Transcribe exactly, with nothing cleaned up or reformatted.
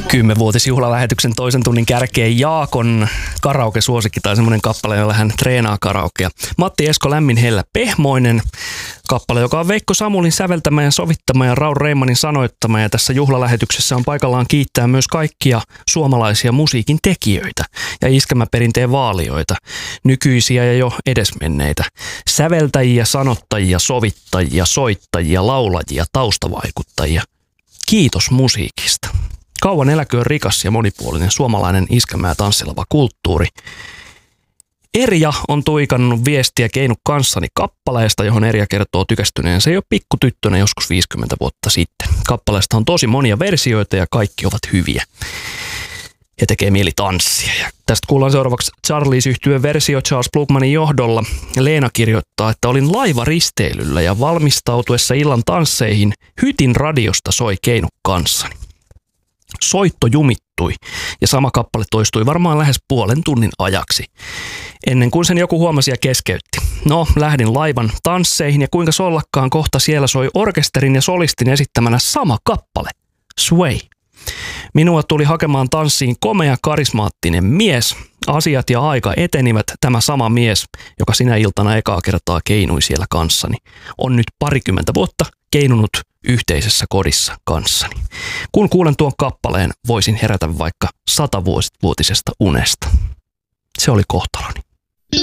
Kymmenvuotisjuhlalähetyksen toisen tunnin kärkeen Jaakon karaoke-suosikki tai semmoinen kappale, jolla hän treenaa karaokea. Matti Esko Lämmin hellä pehmoinen kappale, joka on Veikko Samulin säveltämä ja sovittama ja Raul Reimanin sanoittama. Ja tässä juhlalähetyksessä on paikallaan kiittää myös kaikkia suomalaisia musiikin tekijöitä ja iskelmäperinteen vaalijoita, nykyisiä ja jo edesmenneitä. Säveltäjiä, sanottajia, sovittajia, soittajia, laulajia, taustavaikuttajia. Kiitos musiikista. Kauan eläköön rikas ja monipuolinen suomalainen iskelmä- ja tanssilava kulttuuri. Erja on tuikannut viestiä Keinu kanssani kappaleesta, johon Erja kertoo tykästyneensä jo pikkutyttönä joskus viisikymmentä vuotta sitten. Kappaleesta on tosi monia versioita ja kaikki ovat hyviä. Ja tekee mieli tanssia. Ja tästä kuullaan seuraavaksi Charlies-yhtyeen versio Charles Plugmanin johdolla. Leena kirjoittaa, että olin laivaristeilyllä ja valmistautuessa illan tansseihin hytin radiosta soi Keinu kanssani. Soitto jumittui ja sama kappale toistui varmaan lähes puolen tunnin ajaksi, ennen kuin sen joku huomasi ja keskeytti. No, lähdin laivan tansseihin ja kuinka sollakkaan kohta siellä soi orkesterin ja solistin esittämänä sama kappale, Sway. Minua tuli hakemaan tanssiin komea karismaattinen mies. Asiat ja aika etenivät. Tämä sama mies, joka sinä iltana ekaa kertaa keinui siellä kanssani, on nyt parikymmentä vuotta keinunut yhteisessä kodissa kanssani. Kun kuulen tuon kappaleen, voisin herätä vaikka satavuotisesta unesta. Se oli kohtaloni.